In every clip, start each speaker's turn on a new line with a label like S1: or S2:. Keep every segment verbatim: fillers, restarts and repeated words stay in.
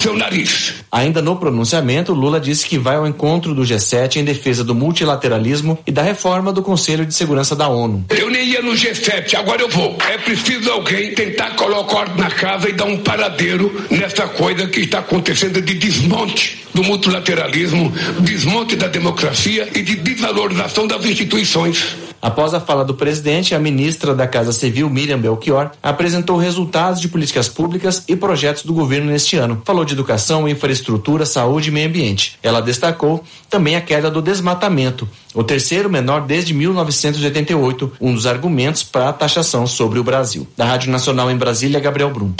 S1: seu nariz.
S2: Ainda no pronunciamento, Lula disse que vai ao encontro do G sete em defesa do multilateralismo e da reforma do Conselho de Segurança da ONU.
S1: Eu nem ia no G sete, agora eu vou. É preciso alguém tentar colocar ordem na casa e dar um paradeiro nessa coisa que está acontecendo de desmonte do multilateralismo, desmonte da democracia e de desvalorização das instituições.
S2: Após a fala do presidente, a ministra da Casa Civil, Miriam Belchior, apresentou resultados de políticas públicas e projetos do governo neste ano. Falou de educação, infraestrutura, saúde e meio ambiente. Ela destacou também a queda do desmatamento, o terceiro menor desde mil novecentos e oitenta e oito, um dos argumentos para a taxação sobre o Brasil. Da Rádio Nacional em Brasília, Gabriel Brum.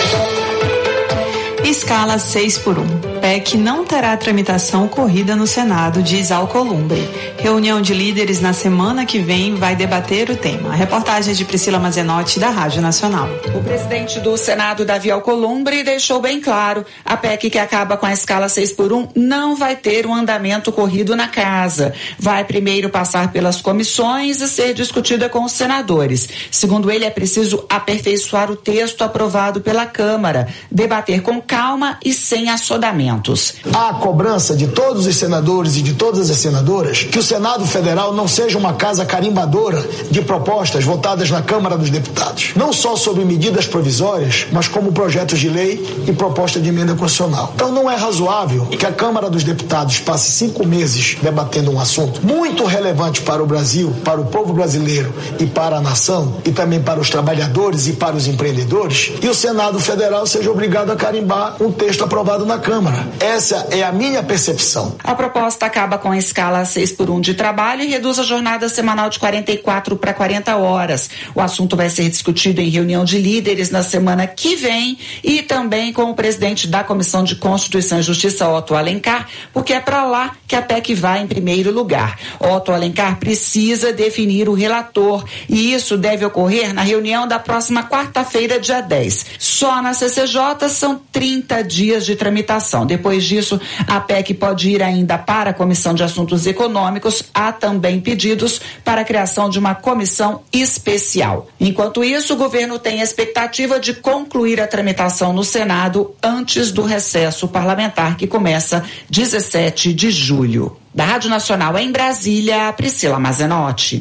S3: Escala seis por um. P E C não terá tramitação corrida no Senado, diz Alcolumbre. Reunião de líderes na semana que vem vai debater o tema. A reportagem é de Priscila Mazenotti, da Rádio Nacional.
S4: O presidente do Senado, Davi Alcolumbre, deixou bem claro: a P E C que acaba com a escala seis por um não vai ter um andamento corrido na casa. Vai primeiro passar pelas comissões e ser discutida com os senadores. Segundo ele, é preciso aperfeiçoar o texto aprovado pela Câmara, debater com calma e sem assodamento.
S5: Há a cobrança de todos os senadores e de todas as senadoras que o Senado Federal não seja uma casa carimbadora de propostas votadas na Câmara dos Deputados. Não só sobre medidas provisórias, mas como projetos de lei e proposta de emenda constitucional. Então não é razoável que a Câmara dos Deputados passe cinco meses debatendo um assunto muito relevante para o Brasil, para o povo brasileiro e para a nação, e também para os trabalhadores e para os empreendedores, e o Senado Federal seja obrigado a carimbar um texto aprovado na Câmara. Essa é a minha percepção.
S4: A proposta acaba com a escala seis por um de trabalho e reduz a jornada semanal de quarenta e quatro para quarenta horas. O assunto vai ser discutido em reunião de líderes na semana que vem e também com o presidente da Comissão de Constituição e Justiça, Otto Alencar, porque é para lá que a P E C vai em primeiro lugar. Otto Alencar precisa definir o relator e isso deve ocorrer na reunião da próxima quarta-feira, dia dez. Só na C C J são trinta dias de tramitação. Depois disso, a P E C pode ir ainda para a Comissão de Assuntos Econômicos. Há também pedidos para a criação de uma comissão especial. Enquanto isso, o governo tem a expectativa de concluir a tramitação no Senado antes do recesso parlamentar, que começa dezessete de julho. Da Rádio Nacional em Brasília, Priscila Mazenotti.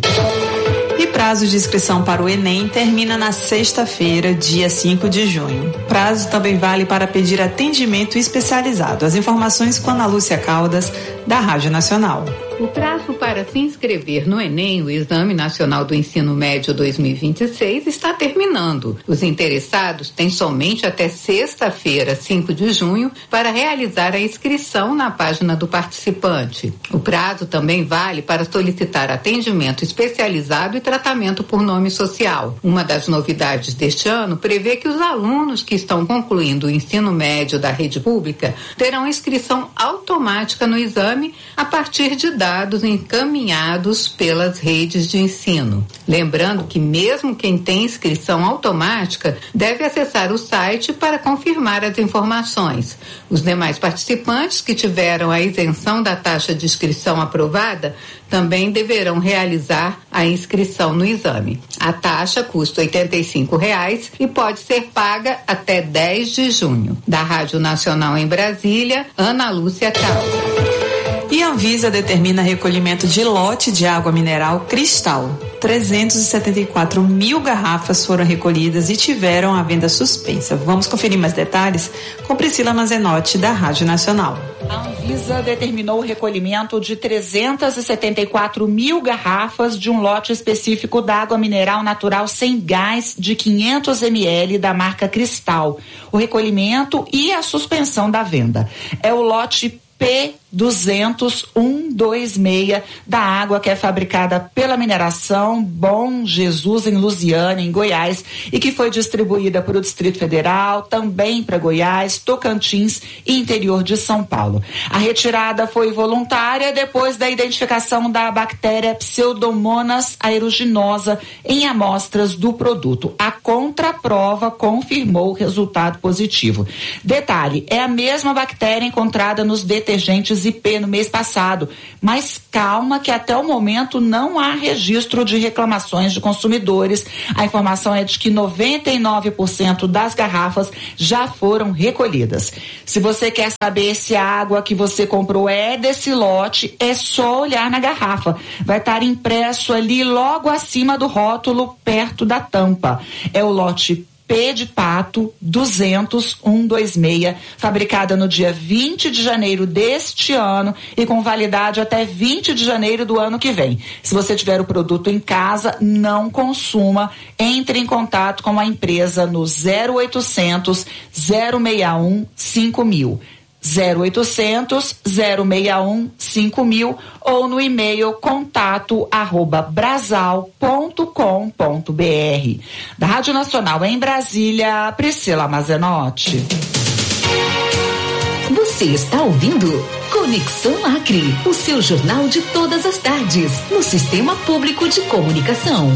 S3: E prazo de inscrição para o Enem termina na sexta-feira, dia cinco de junho. Prazo também vale para pedir atendimento especializado. As informações com Ana Lúcia Caldas, da Rádio Nacional.
S6: O prazo para se inscrever no Enem, o Exame Nacional do Ensino Médio dois mil e vinte e seis, está terminando. Os interessados têm somente até sexta-feira, cinco de junho, para realizar a inscrição na página do participante. O prazo também vale para solicitar atendimento especializado e tratamento por nome social. Uma das novidades deste ano prevê que os alunos que estão concluindo o ensino médio da rede pública terão inscrição automática no exame a partir de dados dados encaminhados pelas redes de ensino. Lembrando que mesmo quem tem inscrição automática deve acessar o site para confirmar as informações. Os demais participantes que tiveram a isenção da taxa de inscrição aprovada também deverão realizar a inscrição no exame. A taxa custa oitenta e cinco reais e pode ser paga até dez de junho. Da Rádio Nacional em Brasília, Ana Lúcia Caldas.
S3: E a Anvisa determina recolhimento de lote de água mineral Cristal. trezentas e setenta e quatro mil garrafas foram recolhidas e tiveram a venda suspensa. Vamos conferir mais detalhes com Priscila Mazenotti, da Rádio Nacional.
S4: A Anvisa determinou o recolhimento de trezentas e setenta e quatro mil garrafas de um lote específico da água mineral natural sem gás de quinhentos mililitros da marca Cristal. O recolhimento e a suspensão da venda. É o lote P duzentos um dois seis da água que é fabricada pela mineração Bom Jesus em Lusiânia, em Goiás, e que foi distribuída para o Distrito Federal, também para Goiás, Tocantins e interior de São Paulo. A retirada foi voluntária depois da identificação da bactéria Pseudomonas aeruginosa em amostras do produto. A contraprova confirmou o resultado positivo. Detalhe, é a mesma bactéria encontrada nos detergentes detergentes I P no mês passado. Mas calma que até o momento não há registro de reclamações de consumidores. A informação é de que noventa e nove por cento das garrafas já foram recolhidas. Se você quer saber se a água que você comprou é desse lote, é só olhar na garrafa. Vai estar impresso ali logo acima do rótulo, perto da tampa. É o lote P de Pato duzentos mil cento e vinte e seis, fabricada no dia vinte de janeiro deste ano e com validade até vinte de janeiro do ano que vem. Se você tiver o produto em casa, não consuma. Entre em contato com a empresa no zero oitocentos, zero seis um, cinco mil. zero oitocentos, zero seis um, cinco mil ou no e-mail contato arroba brasal ponto com ponto br. Da Rádio Nacional em Brasília, Priscila Mazenotti.
S7: Você está ouvindo Conexão Acre, o seu jornal de todas as tardes, no Sistema Público de Comunicação.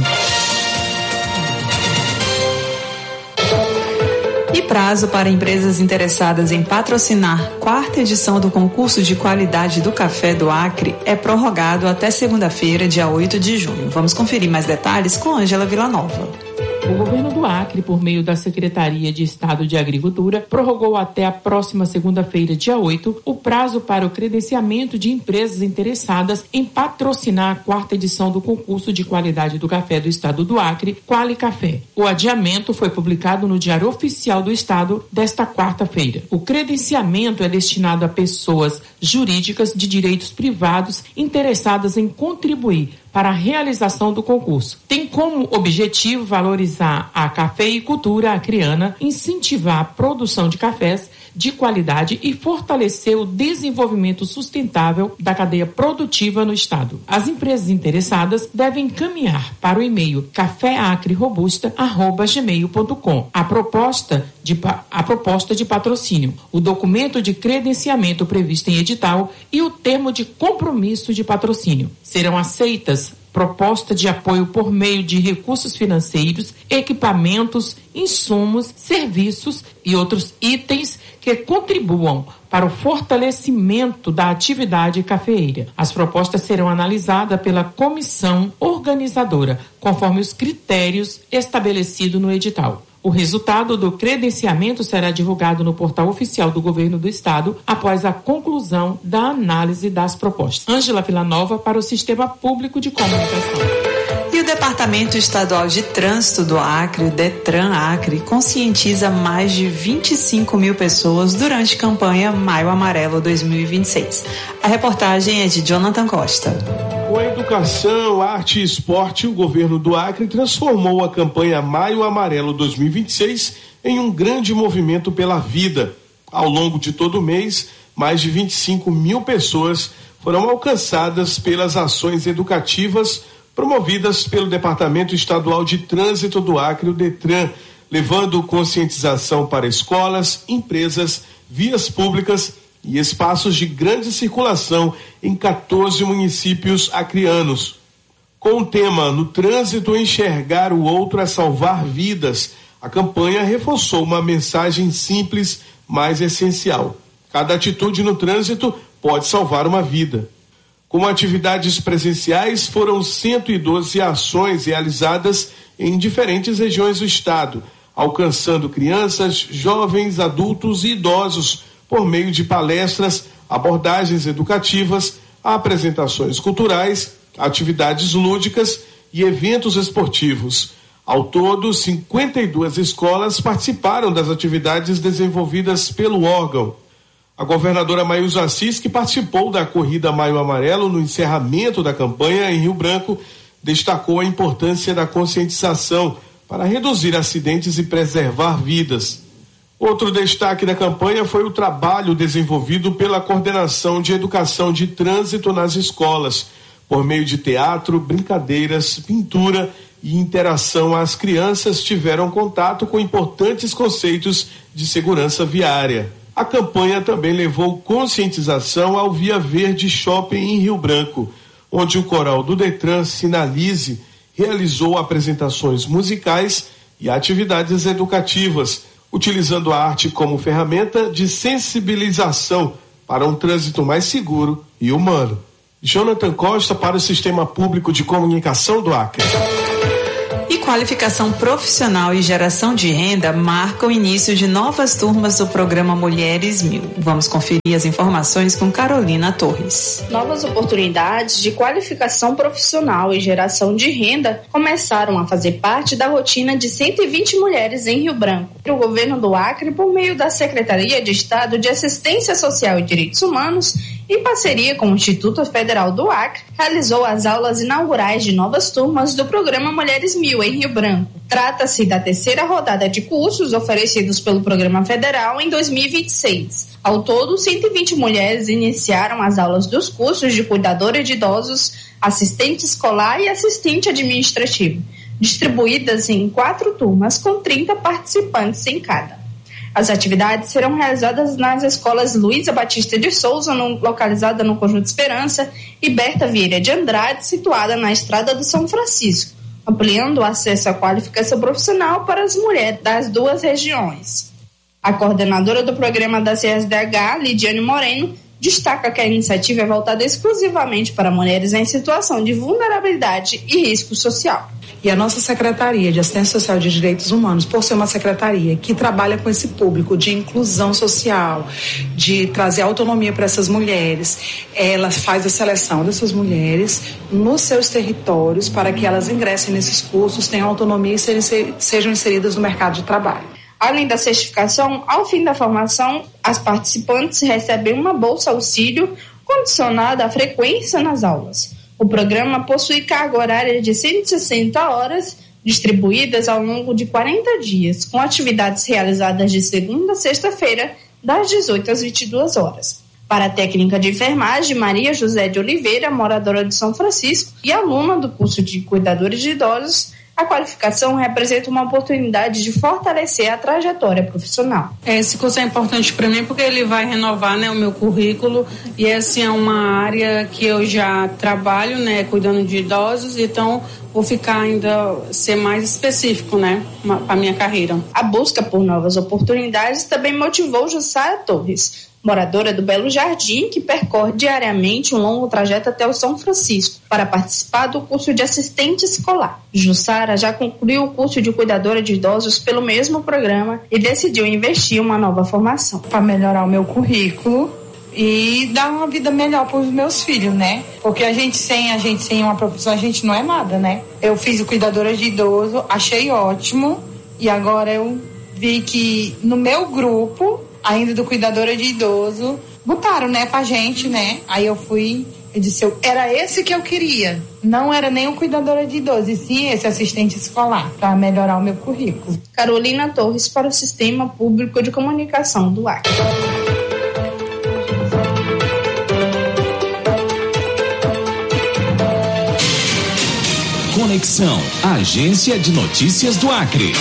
S3: E prazo para empresas interessadas em patrocinar quarta edição do concurso de qualidade do café do Acre é prorrogado até segunda-feira, dia oito de junho. Vamos conferir mais detalhes com Ângela Villanova.
S8: O governo do Acre, por meio da Secretaria de Estado de Agricultura, prorrogou até a próxima segunda-feira, dia oito, o prazo para o credenciamento de empresas interessadas em patrocinar a quarta edição do concurso de qualidade do café do Estado do Acre, Quali Café. O adiamento foi publicado no Diário Oficial do Estado desta quarta-feira. O credenciamento é destinado a pessoas jurídicas de direitos privados interessadas em contribuir para a realização do concurso. Tem como objetivo valorizar a cafeicultura acreana, incentivar a produção de cafés de qualidade e fortalecer o desenvolvimento sustentável da cadeia produtiva no estado. As empresas interessadas devem encaminhar para o e-mail café acre robusta arroba gmail ponto com a proposta de a proposta de patrocínio, o documento de credenciamento previsto em edital e o termo de compromisso de patrocínio. Serão aceitas proposta de apoio por meio de recursos financeiros, equipamentos, insumos, serviços e outros itens que contribuam para o fortalecimento da atividade cafeeira. As propostas serão analisadas pela comissão organizadora, conforme os critérios estabelecidos no edital. O resultado do credenciamento será divulgado no portal oficial do Governo do Estado após a conclusão da análise das propostas. Ângela Villanova para o Sistema Público de Comunicação.
S3: E o Departamento Estadual de Trânsito do Acre, o Detran Acre, conscientiza mais de vinte e cinco mil pessoas durante a campanha Maio Amarelo dois mil e vinte e seis. A reportagem é de Jonathan Costa.
S9: Com a educação, arte e esporte, o governo do Acre transformou a campanha Maio Amarelo dois mil e vinte e seis em um grande movimento pela vida. Ao longo de todo o mês, mais de vinte e cinco mil pessoas foram alcançadas pelas ações educativas promovidas pelo Departamento Estadual de Trânsito do Acre, o Detran, levando conscientização para escolas, empresas, vias públicas e espaços de grande circulação em quatorze municípios acreanos. Com o tema "No trânsito, enxergar o outro é salvar vidas", a campanha reforçou uma mensagem simples, mas essencial. Cada atitude no trânsito pode salvar uma vida. Com atividades presenciais, foram cento e doze ações realizadas em diferentes regiões do estado, alcançando crianças, jovens, adultos e idosos por meio de palestras, abordagens educativas, apresentações culturais, atividades lúdicas e eventos esportivos. Ao todo, cinquenta e duas escolas participaram das atividades desenvolvidas pelo órgão. A governadora Maísa Assis, que participou da corrida Maio Amarelo no encerramento da campanha em Rio Branco, destacou a importância da conscientização para reduzir acidentes e preservar vidas. Outro destaque da campanha foi o trabalho desenvolvido pela Coordenação de Educação de Trânsito nas escolas, por meio de teatro, brincadeiras, pintura e interação. As crianças tiveram contato com importantes conceitos de segurança viária. A campanha também levou conscientização ao Via Verde Shopping em Rio Branco, onde o coral do Detran Sinalize realizou apresentações musicais e atividades educativas, utilizando a arte como ferramenta de sensibilização para um trânsito mais seguro e humano. Jonathan Costa para o Sistema Público de Comunicação do Acre.
S3: E qualificação profissional e geração de renda marcam o início de novas turmas do programa Mulheres Mil. Vamos conferir as informações com Carolina Torres.
S10: Novas oportunidades de qualificação profissional e geração de renda começaram a fazer parte da rotina de cento e vinte mulheres em Rio Branco. O governo do Acre, por meio da Secretaria de Estado de Assistência Social e Direitos Humanos, em parceria com o Instituto Federal do Acre, realizou as aulas inaugurais de novas turmas do programa Mulheres Mil em Rio Branco. Trata-se da terceira rodada de cursos oferecidos pelo programa federal em dois mil e vinte e seis. Ao todo, cento e vinte mulheres iniciaram as aulas dos cursos de cuidadora de idosos, assistente escolar e assistente administrativo, distribuídas em quatro turmas com trinta participantes em cada. As atividades serão realizadas nas escolas Luísa Batista de Souza, no, localizada no Conjunto Esperança, e Berta Vieira de Andrade, situada na Estrada do São Francisco, ampliando o acesso à qualificação profissional para as mulheres das duas regiões. A coordenadora do programa da C S D H, Lidiane Moreno, destaca que a iniciativa é voltada exclusivamente para mulheres em situação de vulnerabilidade e risco social.
S11: E a nossa Secretaria de Assistência Social e de Direitos Humanos, por ser uma secretaria que trabalha com esse público de inclusão social, de trazer autonomia para essas mulheres, ela faz a seleção dessas mulheres nos seus territórios para que elas ingressem nesses cursos, tenham autonomia e sejam inseridas no mercado de trabalho.
S10: Além da certificação, ao fim da formação, as participantes recebem uma bolsa auxílio condicionada à frequência nas aulas. O programa possui carga horária de cento e sessenta horas, distribuídas ao longo de quarenta dias, com atividades realizadas de segunda a sexta-feira, das dezoito às vinte e duas horas. Para a técnica de enfermagem, Maria José de Oliveira, moradora de São Francisco e aluna do curso de cuidadores de idosos, a qualificação representa uma oportunidade de fortalecer a trajetória profissional.
S12: Esse curso é importante para mim porque ele vai renovar, né, o meu currículo, e essa é uma área que eu já trabalho, né, cuidando de idosos, então vou ficar ainda, ser mais específico, né, para a minha carreira.
S10: A busca por novas oportunidades também motivou Jussara Torres, moradora do Belo Jardim, que percorre diariamente um longo trajeto até o São Francisco para participar do curso de assistente escolar. Jussara já concluiu o curso de cuidadora de idosos pelo mesmo programa e decidiu investir em uma nova formação.
S11: Para melhorar o meu currículo e dar uma vida melhor para os meus filhos, né? Porque a gente sem, a gente sem uma profissão, a gente não é nada, né? Eu fiz o cuidadora de idoso, achei ótimo, e agora eu vi que no meu grupo, ainda do cuidadora de idoso, botaram, né, pra gente, né? Aí eu fui, eu disse, eu, era esse que eu queria. Não era nem o cuidadora de idoso, e sim esse assistente escolar, para melhorar o meu currículo.
S10: Carolina Torres para o Sistema Público de Comunicação do Acre.
S13: Conexão, Agência de Notícias do Acre.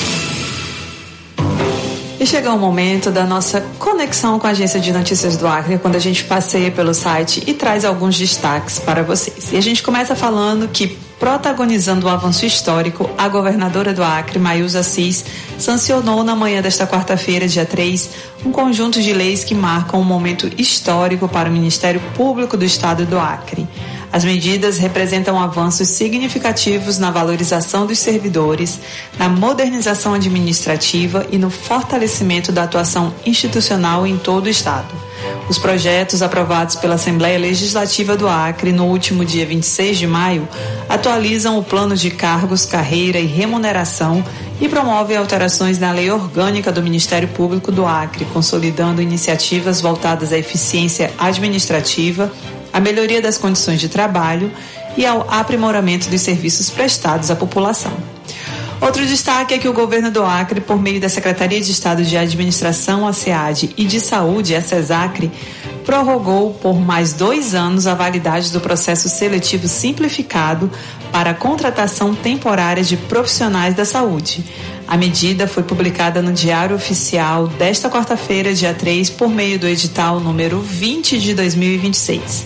S3: E chegou o momento da nossa conexão com a Agência de Notícias do Acre, quando a gente passeia pelo site e traz alguns destaques para vocês. E a gente começa falando que, protagonizando o avanço histórico, a governadora do Acre, Maísa Assis, sancionou na manhã desta quarta-feira, dia três, um conjunto de leis que marcam um momento histórico para o Ministério Público do Estado do Acre. As medidas representam avanços significativos na valorização dos servidores, na modernização administrativa e no fortalecimento da atuação institucional em todo o Estado. Os projetos aprovados pela Assembleia Legislativa do Acre no último dia vinte e seis de maio atualizam o plano de cargos, carreira e remuneração e promovem alterações na Lei Orgânica do Ministério Público do Acre, consolidando iniciativas voltadas à eficiência administrativa, à melhoria das condições de trabalho e ao aprimoramento dos serviços prestados à população. Outro destaque é que o governo do Acre, por meio da Secretaria de Estado de Administração, a SEAD, e de Saúde, a SESACRE, prorrogou por mais dois anos a validade do processo seletivo simplificado para a contratação temporária de profissionais da saúde. A medida foi publicada no Diário Oficial desta quarta-feira, dia três, por meio do edital número vinte de dois mil e vinte e seis.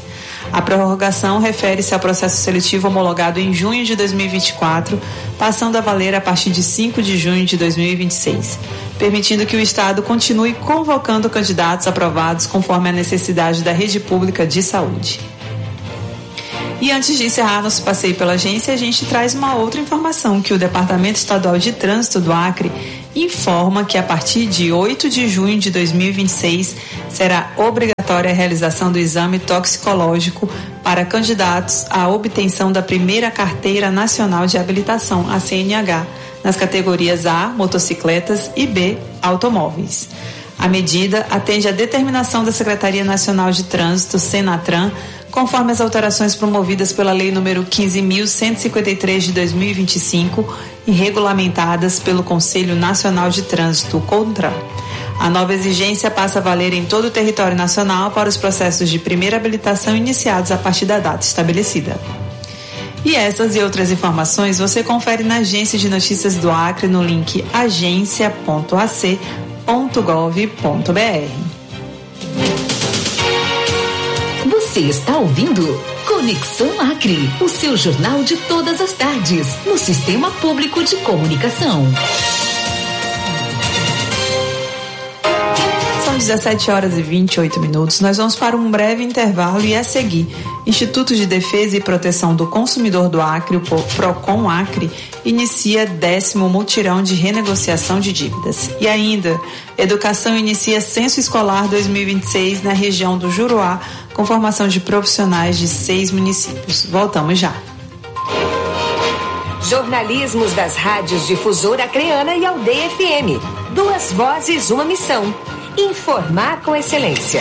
S3: A prorrogação refere-se ao processo seletivo homologado em junho de dois mil e vinte e quatro, passando a valer a partir de cinco de junho de dois mil e vinte e seis, permitindo que o Estado continue convocando candidatos aprovados conforme a necessidade da rede pública de saúde. E antes de encerrar nosso passeio pela agência, a gente traz uma outra informação, que o Departamento Estadual de Trânsito do Acre informa que a partir de oito de junho de dois mil e vinte e seis será obrigatória a realização do exame toxicológico para candidatos à obtenção da primeira Carteira Nacional de Habilitação, a C N H, nas categorias A, motocicletas, e B, automóveis. A medida atende à determinação da Secretaria Nacional de Trânsito, Senatran, conforme as alterações promovidas pela Lei número quinze mil cento e cinquenta e três de dois mil e vinte e cinco e regulamentadas pelo Conselho Nacional de Trânsito, CONTRAN. A nova exigência passa a valer em todo o território nacional para os processos de primeira habilitação iniciados a partir da data estabelecida. E essas e outras informações você confere na Agência de Notícias do Acre no link agência ponto a c ponto gov ponto b r.
S7: Você está ouvindo Conexão Acre, o seu jornal de todas as tardes, no Sistema Público de Comunicação.
S3: São dezessete horas e vinte e oito minutos. Nós vamos para um breve intervalo e a seguir, Instituto de Defesa e Proteção do Consumidor do Acre, o PROCON Acre, inicia décimo mutirão de renegociação de dívidas. E ainda, Educação inicia Censo Escolar dois mil e vinte e seis na região do Juruá, com formação de profissionais de seis municípios. Voltamos já.
S14: Jornalismos das rádios Difusora Acreana e Aldeia F M. Duas vozes, uma missão. Informar com excelência.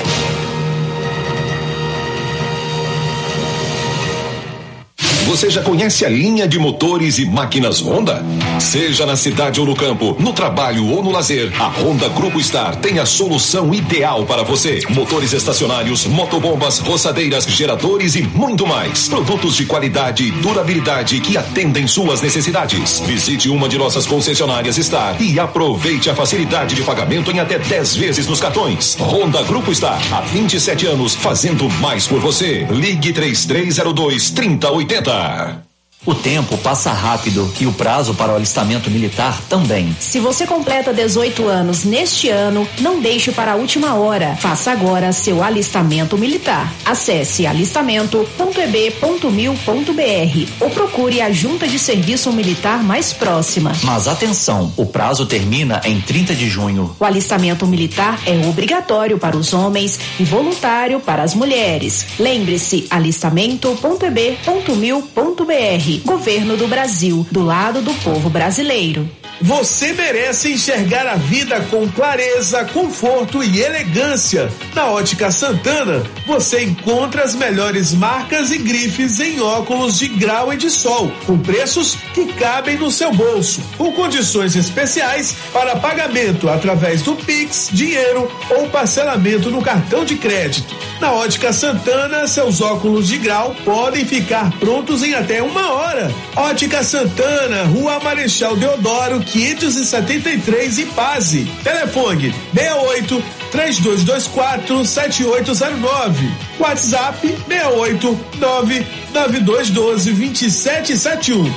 S15: Você já conhece a linha de motores e máquinas Honda? Seja na cidade ou no campo, no trabalho ou no lazer, a Honda Grupo Star tem a solução ideal para você. Motores estacionários, motobombas, roçadeiras, geradores e muito mais. Produtos de qualidade e durabilidade que atendem suas necessidades. Visite uma de nossas concessionárias Star e aproveite a facilidade de pagamento em até dez vezes nos cartões. Honda Grupo Star, há vinte e sete anos, fazendo mais por você. Ligue três três zero dois, três zero oito zero.
S2: O tempo passa rápido e o prazo para o alistamento militar também.
S16: Se você completa dezoito anos neste ano, não deixe para a última hora. Faça agora seu alistamento militar. Acesse alistamento ponto e b ponto mil ponto b r ou procure a junta de serviço militar mais próxima.
S2: Mas atenção, o prazo termina em trinta de junho.
S16: O alistamento militar é obrigatório para os homens e voluntário para as mulheres. Lembre-se, alistamento ponto e b ponto mil ponto b r. Governo do Brasil, do lado do povo brasileiro.
S9: Você merece enxergar a vida com clareza, conforto e elegância. Na Ótica Santana, você encontra as melhores marcas e grifes em óculos de grau e de sol, com preços que cabem no seu bolso, com condições especiais para pagamento através do Pix, dinheiro ou parcelamento no cartão de crédito. Na Ótica Santana, seus óculos de grau podem ficar prontos em até uma hora. Ótica Santana, Rua Marechal Deodoro, quinhentos e setenta e três, Ipaze. Telefone seis oito, três dois dois quatro, sete oito zero nove. WhatsApp seis oito, nove nove dois um dois, dois sete sete um.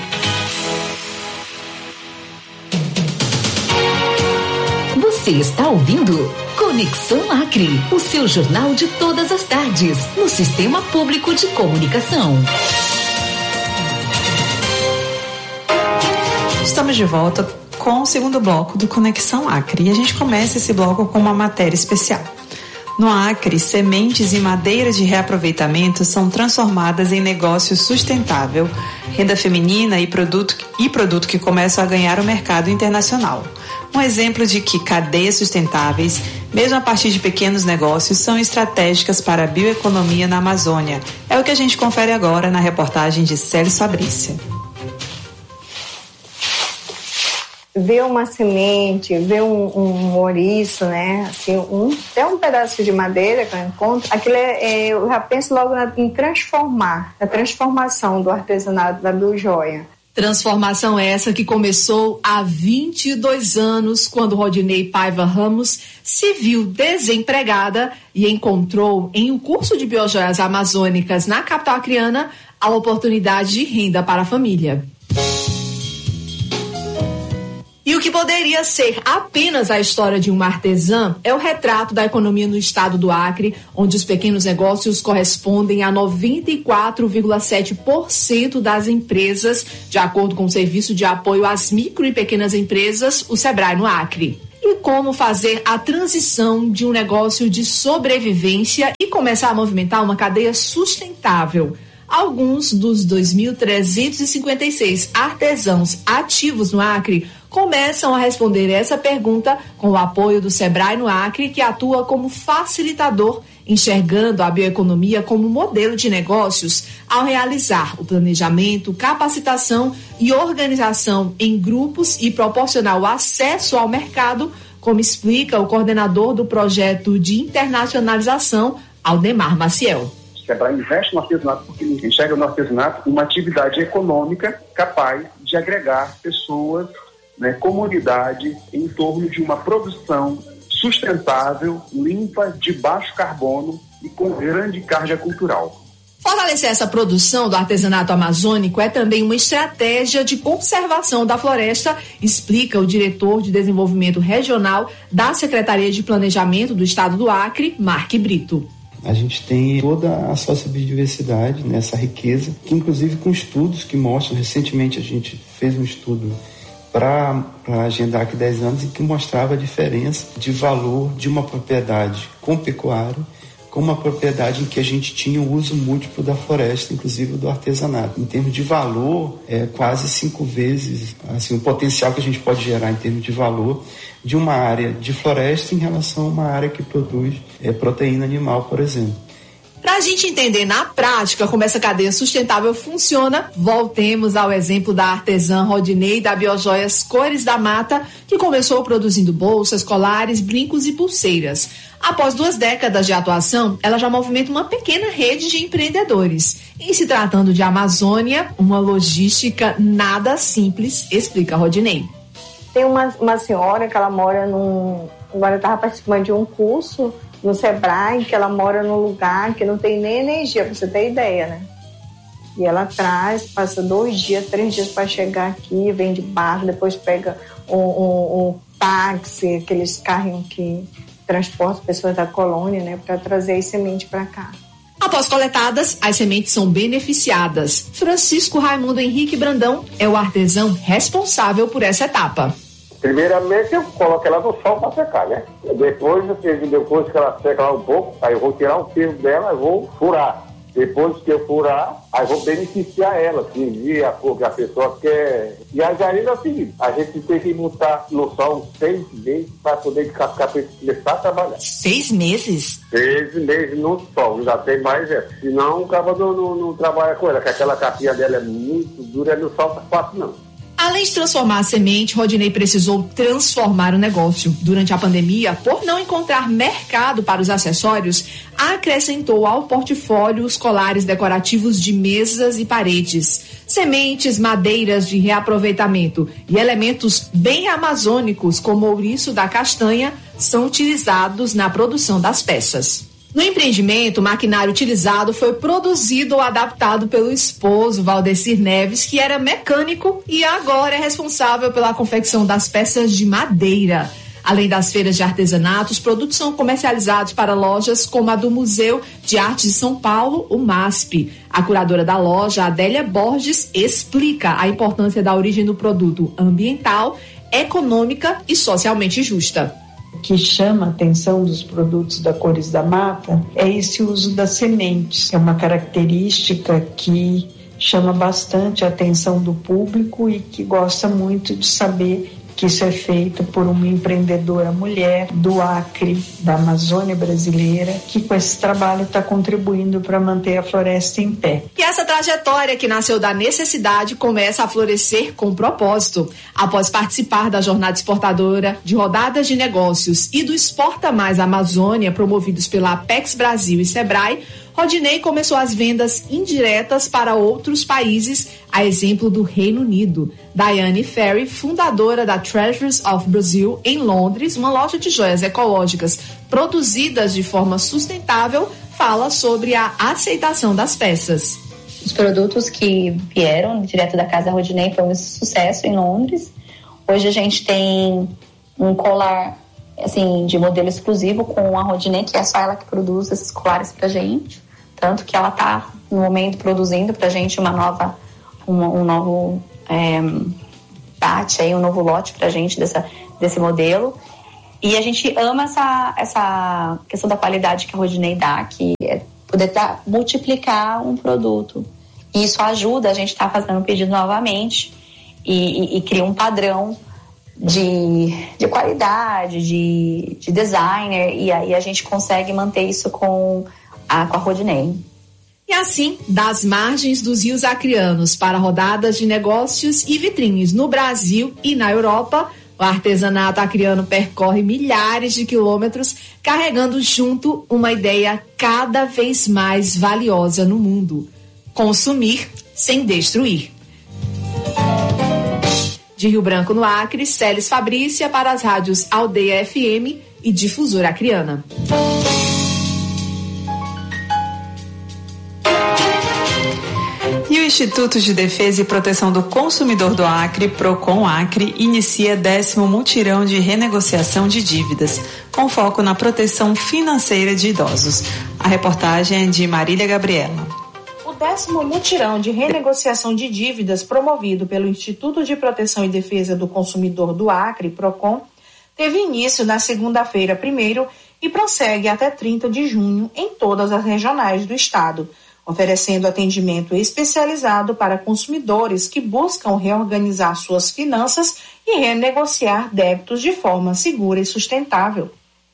S7: Você está ouvindo Conexão Acre, o seu jornal de todas as tardes, no Sistema Público de Comunicação.
S3: Estamos de volta com o segundo bloco do Conexão Acre e a gente começa esse bloco com uma matéria especial. No Acre, sementes e madeira de reaproveitamento são transformadas em negócio sustentável, renda feminina e produto, e produto que começam a ganhar o mercado internacional. Um exemplo de que cadeias sustentáveis, mesmo a partir de pequenos negócios, são estratégicas para a bioeconomia na Amazônia. É o que a gente confere agora na reportagem de Célio Fabrícia.
S17: Ver uma semente, ver um, um ouriço, né? Assim, um, até um pedaço de madeira que eu encontro, aquilo é, é, eu já penso logo na, em transformar, na transformação do artesanato da biojoia.
S16: Transformação essa que começou há vinte e dois anos, quando Rodinei Paiva Ramos se viu desempregada e encontrou em um curso de biojoias amazônicas na capital acreana a oportunidade de renda para a família. E o que poderia ser apenas a história de uma artesã é o retrato da economia no estado do Acre, onde os pequenos negócios correspondem a noventa e quatro vírgula sete por cento das empresas, de acordo com o Serviço de Apoio às Micro e Pequenas Empresas, o SEBRAE no Acre. E como fazer a transição de um negócio de sobrevivência e começar a movimentar uma cadeia sustentável. Alguns dos dois mil trezentos e cinquenta e seis artesãos ativos no Acre começam a responder essa pergunta com o apoio do SEBRAE no Acre, que atua como facilitador, enxergando a bioeconomia como modelo de negócios ao realizar o planejamento, capacitação e organização em grupos e proporcionar o acesso ao mercado, como explica o coordenador do projeto de internacionalização, Aldemar Maciel.
S18: O SEBRAE investe no artesanato porque enxerga no artesanato uma atividade econômica capaz de agregar pessoas, né, comunidade, em torno de uma produção sustentável, limpa, de baixo carbono e com grande carga cultural.
S16: Fortalecer essa produção do artesanato amazônico é também uma estratégia de conservação da floresta, explica o diretor de desenvolvimento regional da Secretaria de Planejamento do Estado do Acre, Mark Brito.
S19: A gente tem toda a sociobiodiversidade, né, essa riqueza, que inclusive com estudos que mostram, recentemente a gente fez um estudo para a Agenda Acre dez anos e que mostrava a diferença de valor de uma propriedade com pecuária com uma propriedade em que a gente tinha o uso múltiplo da floresta, inclusive do artesanato. Em termos de valor, é quase cinco vezes assim, o potencial que a gente pode gerar em termos de valor de uma área de floresta em relação a uma área que produz é, proteína animal, por exemplo.
S16: Para a gente entender na prática como essa cadeia sustentável funciona, voltemos ao exemplo da artesã Rodinei da Biojoias Cores da Mata, que começou produzindo bolsas, colares, brincos e pulseiras. Após duas décadas de atuação, ela já movimenta uma pequena rede de empreendedores. Em se tratando de Amazônia, uma logística nada simples, explica Rodinei.
S17: Tem uma, uma senhora que ela mora num... Agora estava participando de um curso no SEBRAE, que ela mora num lugar que não tem nem energia, para você ter ideia, né? E ela traz, passa dois dias, três dias para chegar aqui, vem de barco, depois pega um, um, um táxi, aqueles carrinhos que transportam pessoas da colônia, né, para trazer as sementes para cá.
S16: Após coletadas, as sementes são beneficiadas. Francisco Raimundo Henrique Brandão é o artesão responsável por essa etapa.
S20: Primeiramente eu coloco ela no sol para secar, né? Depois, depois que ela seca lá um pouco, aí eu vou tirar o ferro dela e vou furar. Depois que eu furar, aí eu vou beneficiar ela, se vir a cor que a pessoa quer. E a jarina é o seguinte, a gente tem que botar no sol seis meses para poder descascar para começar a trabalhar.
S16: Seis meses?
S20: Seis meses no sol, já tem mais essa. Senão o cabo não, não, não trabalha com ela, porque aquela capinha dela é muito dura e no sol tá fácil não.
S16: Além de transformar a semente, Rodinei precisou transformar o negócio. Durante a pandemia, por não encontrar mercado para os acessórios, acrescentou ao portfólio os colares decorativos de mesas e paredes, sementes, madeiras de reaproveitamento e elementos bem amazônicos, como o ouriço da castanha, são utilizados na produção das peças. No empreendimento, o maquinário utilizado foi produzido ou adaptado pelo esposo, Valdecir Neves, que era mecânico e agora é responsável pela confecção das peças de madeira. Além das feiras de artesanato, os produtos são comercializados para lojas como a do Museu de Arte de São Paulo, o MASP. A curadora da loja, Adélia Borges, explica a importância da origem do produto ambiental, econômica e socialmente justa.
S21: O que chama a atenção dos produtos da Cores da Mata é esse uso das sementes. É uma característica que chama bastante a atenção do público e que gosta muito de saber que isso é feito por uma empreendedora mulher do Acre, da Amazônia brasileira, que com esse trabalho está contribuindo para manter a floresta em pé.
S1: E essa trajetória que nasceu da necessidade começa a florescer com propósito. Após participar da jornada exportadora, de rodadas de negócios e do Exporta Mais Amazônia, promovidos pela Apex Brasil e Sebrae, Rodinei começou as vendas indiretas para outros países, a exemplo do Reino Unido. Diane Ferry, fundadora da Treasures of Brazil em Londres, uma loja de joias ecológicas produzidas de forma sustentável, fala sobre a aceitação das peças.
S22: Os produtos que vieram direto da Casa Rodinei foi um sucesso em Londres. Hoje a gente tem um colar assim, de modelo exclusivo com a Rodinei, que é só ela que produz esses colares pra gente. Tanto que ela está, no momento, produzindo pra gente uma nova, um, um novo é, batch, aí, um novo lote pra gente dessa, desse modelo. E a gente ama essa, essa questão da qualidade que a Rodinei dá, que é poder dar, multiplicar um produto. E isso ajuda a gente estar tá fazendo um pedido novamente e, e, e cria um padrão de, de qualidade, de, de designer, e aí a gente consegue manter isso com a, com a Rodinei.
S1: E assim, das margens dos rios acreanos para rodadas de negócios e vitrines no Brasil e na Europa, o artesanato acreano percorre milhares de quilômetros, carregando junto uma ideia cada vez mais valiosa no mundo: consumir sem destruir. De Rio Branco, no Acre, Célis Fabrícia para as rádios Aldeia F M e Difusora Acreana.
S3: E o Instituto de Defesa e Proteção do Consumidor do Acre, Procon Acre, inicia décimo mutirão de renegociação de dívidas, com foco na proteção financeira de idosos. A reportagem é de Marília Gabriela.
S23: O décimo mutirão de renegociação de dívidas promovido pelo Instituto de Proteção e Defesa do Consumidor do Acre, Procon, teve início na segunda-feira primeiro e prossegue até trinta de junho em todas as regionais do estado, oferecendo atendimento especializado para consumidores que buscam reorganizar suas finanças e renegociar débitos de forma segura e sustentável.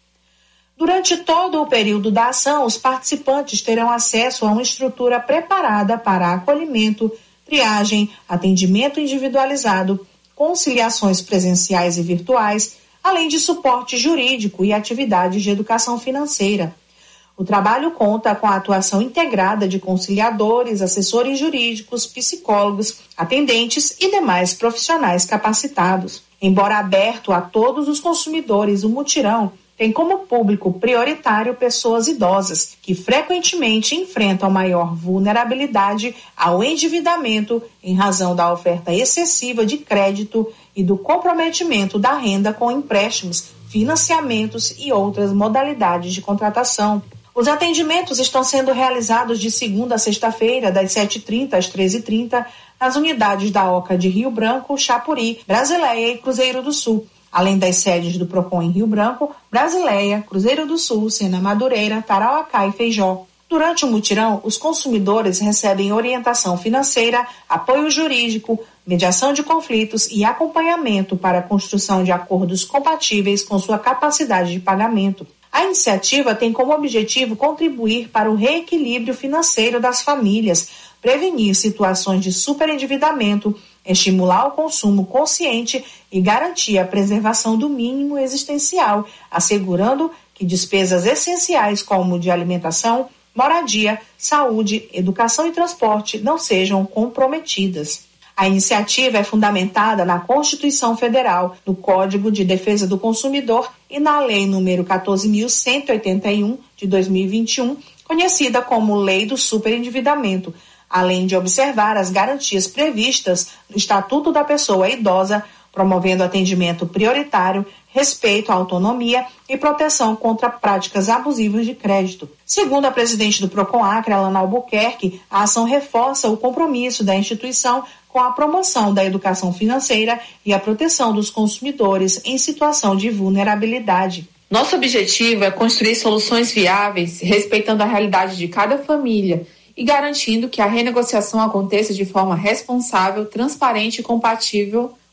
S23: Durante todo o período da ação, os participantes terão acesso a uma estrutura preparada para acolhimento, triagem, atendimento individualizado, conciliações presenciais e virtuais, além de suporte jurídico e atividades de educação financeira. O trabalho conta com a atuação integrada de conciliadores, assessores jurídicos, psicólogos, atendentes e demais profissionais capacitados. Embora aberto a todos os consumidores, o mutirão tem como público prioritário pessoas idosas, que frequentemente enfrentam maior vulnerabilidade ao endividamento em razão da oferta excessiva de crédito e do comprometimento da renda com empréstimos, financiamentos e outras modalidades de contratação. Os atendimentos estão sendo realizados de segunda a sexta-feira, das sete e trinta às treze e trinta, nas unidades da Oca de Rio Branco, Chapuri, Brasileia e Cruzeiro do Sul, além das sedes do Procon em Rio Branco, Brasileia, Cruzeiro do Sul, Sena Madureira, Tarauacá e Feijó. Durante o mutirão, os consumidores recebem orientação financeira, apoio jurídico, mediação de conflitos e acompanhamento para a construção de acordos compatíveis com sua capacidade de pagamento. A iniciativa tem como objetivo contribuir para o reequilíbrio financeiro das famílias, prevenir situações de superendividamento, estimular o consumo consciente e garantir a preservação do mínimo existencial, assegurando que despesas essenciais como de alimentação, moradia, saúde, educação e transporte não sejam comprometidas. A iniciativa é fundamentada na Constituição Federal, no Código de Defesa do Consumidor e na Lei número quatorze mil cento e oitenta e um, de dois mil e vinte e um, conhecida como Lei do Superendividamento, além de observar as garantias previstas no Estatuto da Pessoa Idosa, promovendo atendimento prioritário, respeito à autonomia e proteção contra práticas abusivas de crédito. Segundo a presidente do Procon Acre, Alana Albuquerque, a ação reforça o compromisso da instituição com a promoção da educação financeira e a proteção dos consumidores em situação de vulnerabilidade.
S24: Nosso objetivo é construir soluções viáveis, respeitando a realidade de cada família e garantindo que a renegociação aconteça de forma responsável, transparente e compatível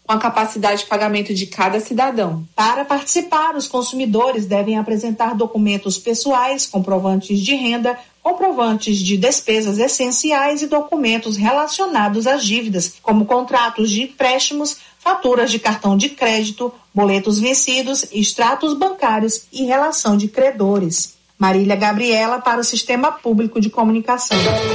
S24: com a capacidade de pagamento de cada cidadão.
S23: Para participar, os consumidores devem apresentar documentos pessoais, comprovantes de renda, comprovantes de despesas essenciais e documentos relacionados às dívidas, como contratos de empréstimos, faturas de cartão de crédito, boletos vencidos, extratos bancários e relação de credores. Marília Gabriela para o Sistema Público de Comunicação.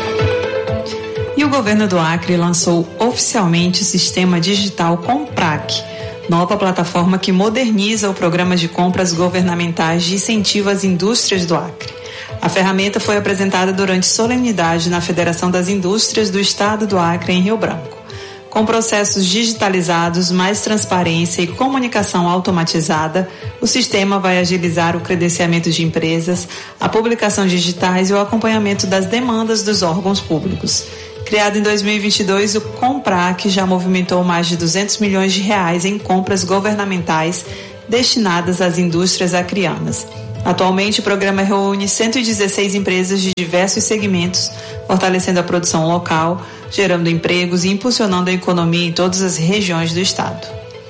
S3: E o governo do Acre lançou oficialmente o sistema digital Comprac, nova plataforma que moderniza o programa de compras governamentais de incentivo às indústrias do Acre. A ferramenta foi apresentada durante solenidade na Federação das Indústrias do Estado do Acre, em Rio Branco. Com processos digitalizados, mais transparência e comunicação automatizada, o sistema vai agilizar o credenciamento de empresas, a publicação de digitais e o acompanhamento das demandas dos órgãos públicos. Criado em dois mil e vinte e dois, o Comprac já movimentou mais de duzentos milhões de reais em compras governamentais destinadas às indústrias acreanas. Atualmente, o programa reúne cento e dezesseis empresas de diversos segmentos, fortalecendo a produção local, gerando empregos e impulsionando a economia em todas as regiões do estado.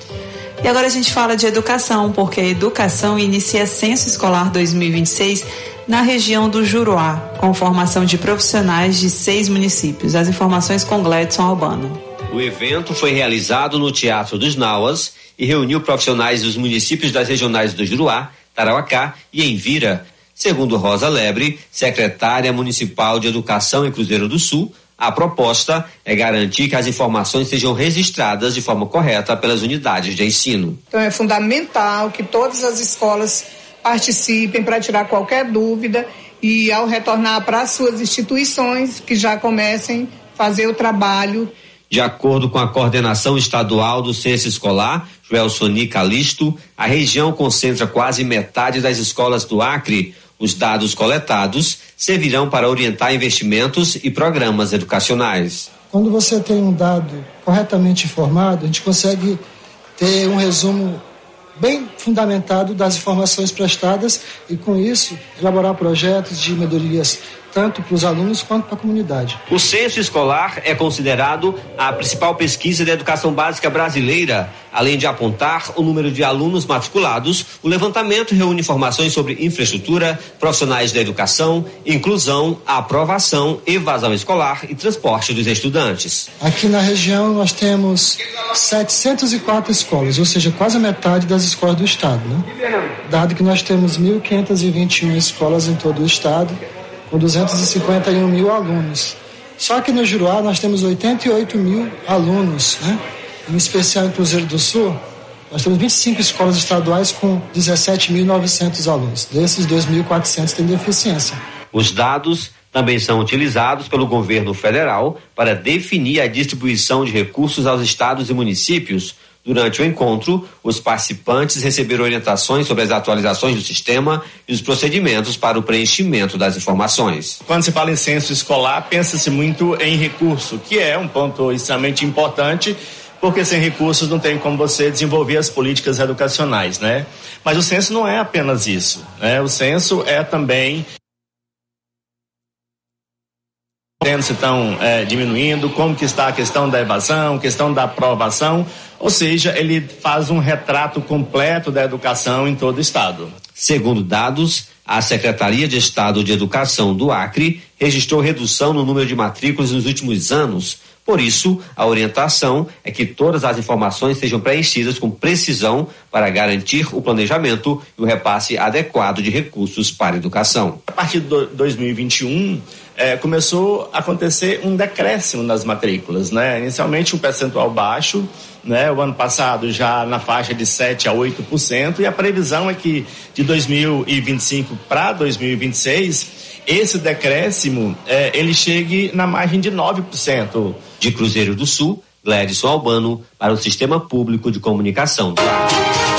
S3: E agora a gente fala de educação, porque a educação inicia Censo Escolar dois mil e vinte e seis na região do Juruá, com formação de profissionais de seis municípios. As informações com Gledson Albano.
S4: O evento foi realizado no Teatro dos Nauas e reuniu profissionais dos municípios das regionais do Juruá, Tarauacá e Envira. Segundo Rosa Lebre, secretária municipal de Educação em Cruzeiro do Sul, a proposta é garantir que as informações sejam registradas de forma correta pelas unidades de ensino.
S11: Então é fundamental que todas as escolas participem para tirar qualquer dúvida e, ao retornar para as suas instituições, que já comecem a fazer o trabalho.
S4: De acordo com a coordenação estadual do Censo Escolar, Joelsoni Calisto, a região concentra quase metade das escolas do Acre. Os dados coletados servirão para orientar investimentos e programas educacionais.
S5: Quando você tem um dado corretamente informado, a gente consegue ter um resumo bem fundamentado das informações prestadas e, com isso, elaborar projetos de melhorias tanto para os alunos quanto para a comunidade.
S4: O Censo Escolar é considerado a principal pesquisa da educação básica brasileira. Além de apontar o número de alunos matriculados, o levantamento reúne informações sobre infraestrutura, profissionais da educação, inclusão, aprovação, evasão escolar e transporte dos estudantes.
S5: Aqui na região nós temos setecentas e quatro escolas, ou seja, quase a metade das escolas do estado, né? Dado que nós temos mil quinhentas e vinte e uma escolas em todo o estado, com duzentos e cinquenta e um mil alunos. Só que no Juruá nós temos oitenta e oito mil alunos, né? Em especial em Cruzeiro do Sul, nós temos vinte e cinco escolas estaduais com dezessete mil e novecentos alunos. Desses, dois mil e quatrocentos têm deficiência.
S4: Os dados também são utilizados pelo governo federal para definir a distribuição de recursos aos estados e municípios. Durante o encontro, os participantes receberam orientações sobre as atualizações do sistema e os procedimentos para o preenchimento das informações.
S6: Quando se fala em censo escolar, pensa-se muito em recurso, que é um ponto extremamente importante, porque sem recursos não tem como você desenvolver as políticas educacionais, né? Mas o censo não é apenas isso, né? O censo é também se estão é, diminuindo, como que está a questão da evasão, questão da aprovação, ou seja, ele faz um retrato completo da educação em todo o estado.
S4: Segundo dados, a Secretaria de Estado de Educação do Acre registrou redução no número de matrículas nos últimos anos. Por isso, a orientação é que todas as informações sejam preenchidas com precisão para garantir o planejamento e o repasse adequado de recursos para a educação.
S6: A partir de dois mil e vinte e um, é, começou a acontecer um decréscimo nas matrículas, né? Inicialmente um percentual baixo, né? O ano passado já na faixa de sete a oito por cento, e a previsão é que de dois mil e vinte e cinco para dois mil e vinte e seis, esse decréscimo é, ele chegue na margem de nove por cento.
S4: De Cruzeiro do Sul, Gledson Albano para o Sistema Público de Comunicação do Acre.